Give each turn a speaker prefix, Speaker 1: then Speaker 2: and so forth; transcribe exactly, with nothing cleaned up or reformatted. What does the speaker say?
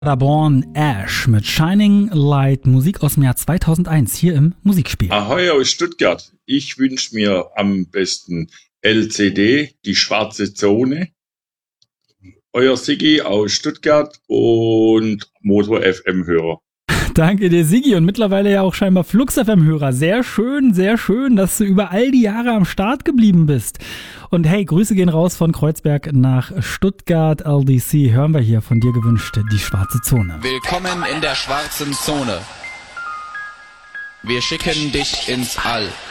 Speaker 1: Paderborn Ash mit Shining Light, Musik aus dem Jahr zweitausendeins, hier im Musikspiel.
Speaker 2: Ahoi aus Stuttgart. Ich wünsche mir am besten L C D, die schwarze Zone. Euer Siggi aus Stuttgart und Motor F M-Hörer.
Speaker 1: Danke dir, Siggi, und mittlerweile ja auch scheinbar Flux F M-Hörer. Sehr schön, sehr schön, dass du über all die Jahre am Start geblieben bist. Und hey, Grüße gehen raus von Kreuzberg nach Stuttgart. L D C hören wir hier von dir gewünscht, die schwarze Zone.
Speaker 3: Willkommen in der schwarzen Zone. Wir schicken dich ins All.